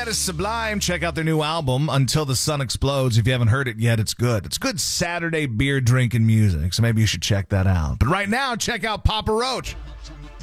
That is Sublime. Check out their new album, Until the Sun Explodes. If you haven't heard it yet, it's good. It's good Saturday beer drinking music, so maybe you should check that out. But right now, check out Papa Roach.